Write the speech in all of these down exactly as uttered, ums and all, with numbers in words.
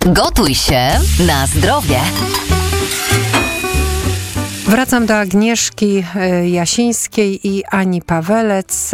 Gotuj się na zdrowie. Wracam do Agnieszki Jasińskiej i Ani Pawelec.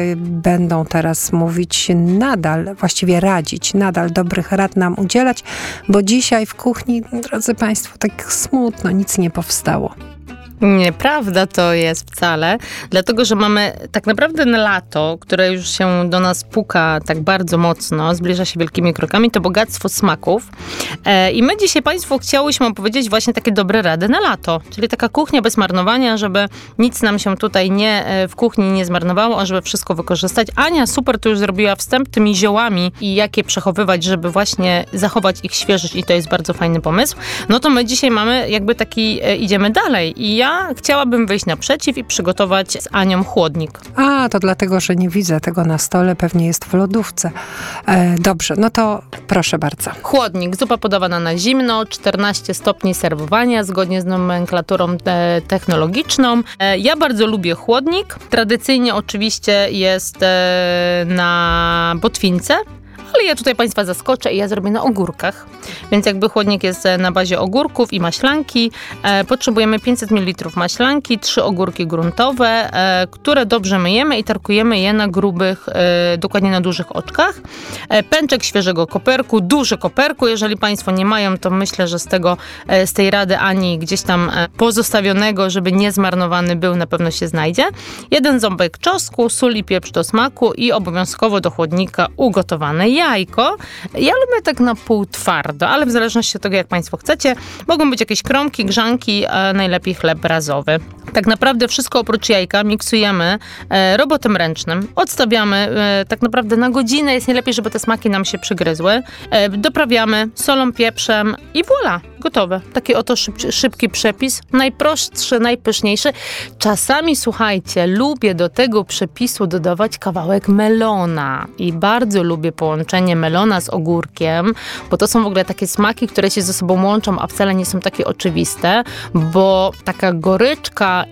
Będą teraz mówić nadal, właściwie radzić, nadal dobrych rad nam udzielać, bo dzisiaj w kuchni, drodzy Państwo, tak smutno, nic nie powstało. Nieprawda to jest wcale, dlatego że mamy tak naprawdę na lato, które już się do nas puka tak bardzo mocno, zbliża się wielkimi krokami, to bogactwo smaków. E, I my dzisiaj Państwu chciałyśmy opowiedzieć właśnie takie dobre rady na lato, czyli taka kuchnia bez marnowania, żeby nic nam się tutaj nie w kuchni nie zmarnowało, a żeby wszystko wykorzystać. Ania super tu już zrobiła wstęp tymi ziołami i jak je przechowywać, żeby właśnie zachować ich świeżość i to jest bardzo fajny pomysł. No to my dzisiaj mamy jakby taki, e, idziemy dalej i ja chciałabym wyjść naprzeciw i przygotować z Anią chłodnik. A, to dlatego, że nie widzę tego na stole, pewnie jest w lodówce. E, dobrze, no to proszę bardzo. Chłodnik, zupa podawana na zimno, czternaście stopni serwowania, zgodnie z nomenklaturą e, technologiczną. E, ja bardzo lubię chłodnik. Tradycyjnie oczywiście jest e, na botwince, ale ja tutaj Państwa zaskoczę i ja zrobię na ogórkach. Więc jakby chłodnik jest na bazie ogórków i maślanki, e, potrzebujemy pięćset mililitrów maślanki, trzy ogórki gruntowe, e, które dobrze myjemy i tarkujemy je na grubych, e, dokładnie na dużych oczkach. E, pęczek świeżego koperku, duży koperku. Jeżeli Państwo nie mają, to myślę, że z tego, e, z tej rady Ani gdzieś tam e, pozostawionego, żeby nie zmarnowany był, na pewno się znajdzie. Jeden ząbek czosnku, sól i pieprz do smaku i obowiązkowo do chłodnika ugotowane jajko. Ja lubię tak na pół twardo, ale w zależności od tego, jak Państwo chcecie, mogą być jakieś kromki, grzanki, e, najlepiej chleb brazowy. Tak naprawdę wszystko oprócz jajka miksujemy e, robotem ręcznym. Odstawiamy e, tak naprawdę na godzinę. Jest najlepiej, żeby te smaki nam się przygryzły. E, doprawiamy solą, pieprzem i voilà, gotowe. Taki oto szyb, szybki przepis. Najprostszy, najpyszniejszy. Czasami, słuchajcie, lubię do tego przepisu dodawać kawałek melona. I bardzo lubię połączenie melona z ogórkiem, bo to są w ogóle takie smaki, które się ze sobą łączą, a wcale nie są takie oczywiste, bo taka goryczka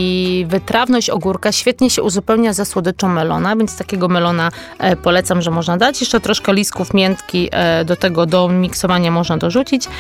i wytrawność ogórka świetnie się uzupełnia ze słodyczą melona, więc takiego melona e, polecam, że można dać. Jeszcze troszkę listków miętki e, do tego, do miksowania można dorzucić.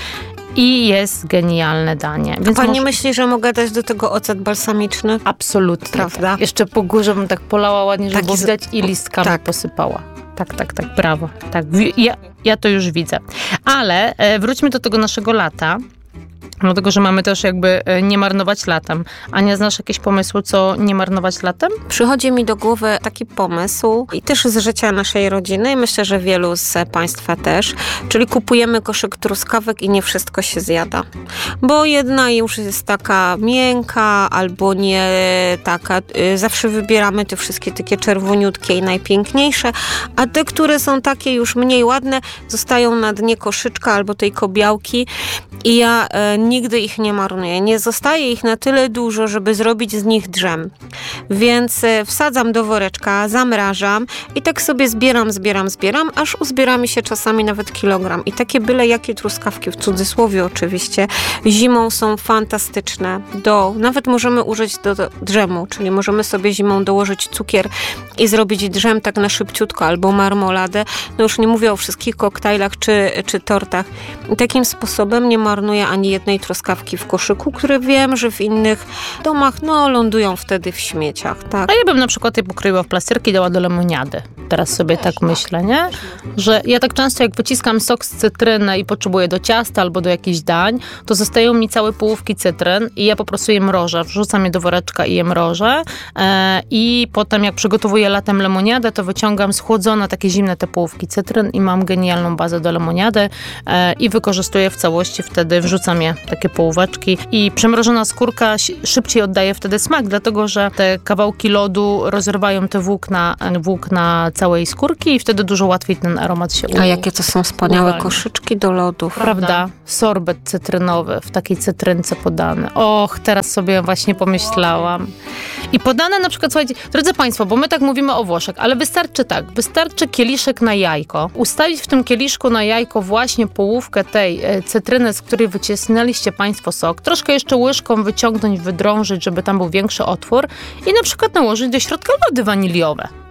I jest genialne danie. Więc Pani może... myśli, że mogę dać do tego ocet balsamiczny? Absolutnie. Prawda? Tak. Jeszcze po górze bym tak polała ładnie, żeby Taki z... widać i listkami tak. posypała. Tak, tak, tak, brawo. Tak, ja, ja to już widzę. Ale e, wróćmy do tego naszego lata. Dlatego, że mamy też jakby nie marnować latem. Ania, znasz jakieś pomysły, co nie marnować latem? Przychodzi mi do głowy taki pomysł i też z życia naszej rodziny i myślę, że wielu z Państwa też, czyli kupujemy koszyk truskawek i nie wszystko się zjada. Bo jedna już jest taka miękka albo nie taka. Zawsze wybieramy te wszystkie takie czerwoniutkie i najpiękniejsze, a te, które są takie już mniej ładne, zostają na dnie koszyczka albo tej kobiałki i ja e, nigdy ich nie marnuję. Nie zostaje ich na tyle dużo, żeby zrobić z nich drzem. Więc e, wsadzam do woreczka, zamrażam i tak sobie zbieram, zbieram, zbieram, aż uzbiera mi się czasami nawet kilogram. I takie byle jakie truskawki, w cudzysłowie oczywiście, zimą są fantastyczne. Do, nawet możemy użyć do, do drzemu, czyli możemy sobie zimą dołożyć cukier i zrobić drzem tak na szybciutko, albo marmoladę. No już nie mówię o wszystkich koktajlach czy, czy tortach. I takim sposobem nie marnuję ani jednej truskawki w koszyku, które wiem, że w innych domach no lądują wtedy w śmieciach, tak? A ja bym na przykład je pokryła w plasterki i dała do lemoniady. Teraz sobie tak myślę, nie? Że ja tak często jak wyciskam sok z cytryny i potrzebuję do ciasta albo do jakichś dań, to zostają mi całe połówki cytryn i ja po prostu je mrożę. Wrzucam je do woreczka i je mrożę. E, I potem jak przygotowuję latem lemoniadę, to wyciągam schłodzone takie zimne te połówki cytryn i mam genialną bazę do lemoniady e, i wykorzystuję w całości wtedy, wrzucam je takie połóweczki i przemrożona skórka szybciej oddaje wtedy smak, dlatego że te kawałki lodu rozrywają te włókna, włókna całej skórki i wtedy dużo łatwiej ten aromat się uwalnia. A jakie to są wspaniałe koszyczki do lodów. Prawda? Sorbet cytrynowy w takiej cytrynce podany. Och, teraz sobie właśnie pomyślałam. I podane na przykład, słuchajcie, drodzy Państwo, bo my tak mówimy o Włoszech, ale wystarczy tak, wystarczy kieliszek na jajko, ustawić w tym kieliszku na jajko właśnie połówkę tej e, cytryny, z której wycisnęliście Państwo sok, troszkę jeszcze łyżką wyciągnąć, wydrążyć, żeby tam był większy otwór i na przykład nałożyć do środka lody waniliowe,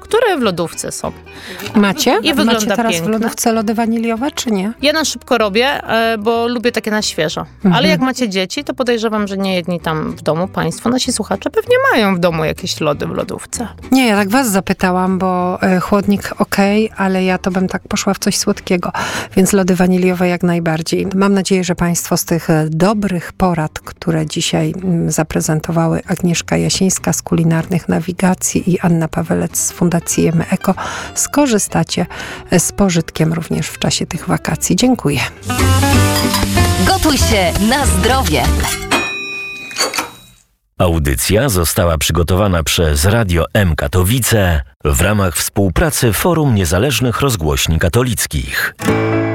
które w lodówce są. Macie? I wygląda Macie teraz pięknie. w lodówce lody waniliowe, czy nie? Ja na szybko robię, e, bo lubię takie na świeżo. Mhm. Ale jak macie dzieci, to podejrzewam, że nie jedni tam w domu, państwo, nasi słuchacze pewnie mają w domu jakieś lody w lodówce. Nie, ja tak was zapytałam, bo e, chłodnik okej, ale ja to bym tak poszła w coś słodkiego, więc lody waniliowe jak najbardziej. Mam nadzieję, że państwo z tych e, dobrych porad, które dzisiaj m, zaprezentowały Agnieszka Jasińska z Kulinarnych Nawigacji i Anna Pawelec z Fundacji Jemy Eko, skorzystacie e, z pożytkiem również w czasie tych wakacji. Dziękuję. Gotuj się na zdrowie. Audycja została przygotowana przez Radio M Katowice w ramach współpracy Forum Niezależnych Rozgłośni Katolickich.